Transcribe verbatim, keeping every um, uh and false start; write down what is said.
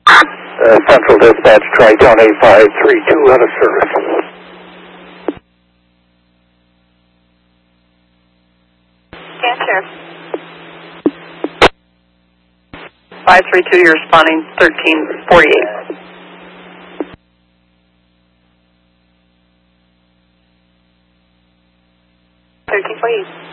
Uh, Central Dispatch, Tri-County five three two out of service. Answer. five three two, you're responding thirteen forty-eight. thirteen forty-eight.